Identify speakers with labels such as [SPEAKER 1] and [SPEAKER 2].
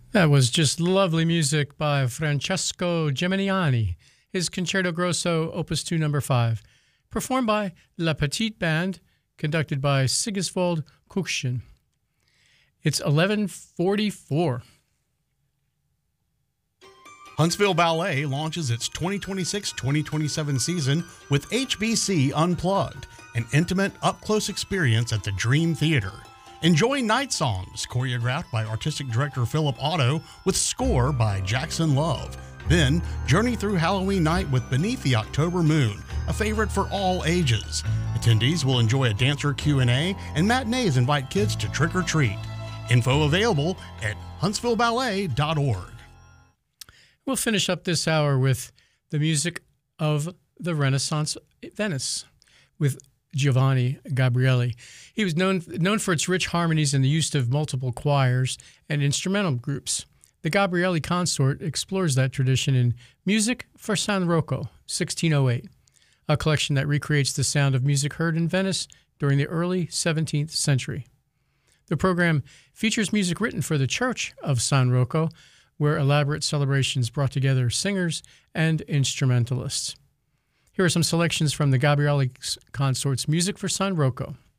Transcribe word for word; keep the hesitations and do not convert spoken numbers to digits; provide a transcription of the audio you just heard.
[SPEAKER 1] That was just lovely music by Francesco Geminiani, his Concerto Grosso, Opus two, number five, performed by La Petite Band, conducted by Sigiswald Kuchsin. It's eleven forty-four.
[SPEAKER 2] Huntsville Ballet launches its twenty twenty-six twenty twenty-seven season with H B C Unplugged, an intimate, up-close experience at the Dream Theater. Enjoy Night Songs, choreographed by Artistic Director Philip Otto, with score by Jackson Love. Then, journey through Halloween night with Beneath the October Moon, a favorite for all ages. Attendees will enjoy a dancer Q and A, and matinees invite kids to trick or treat. Info available at huntsville ballet dot org.
[SPEAKER 1] We'll finish up this hour with the music of the Renaissance Venice with Giovanni Gabrieli. He was known, known for its rich harmonies and the use of multiple choirs and instrumental groups. The Gabrieli Consort explores that tradition in Music for San Rocco, sixteen oh eight, a collection that recreates the sound of music heard in Venice during the early seventeenth century. The program features music written for the Church of San Rocco, where elaborate celebrations brought together singers and instrumentalists. Here are some selections from the Gabrieli Consort's Music for San Rocco.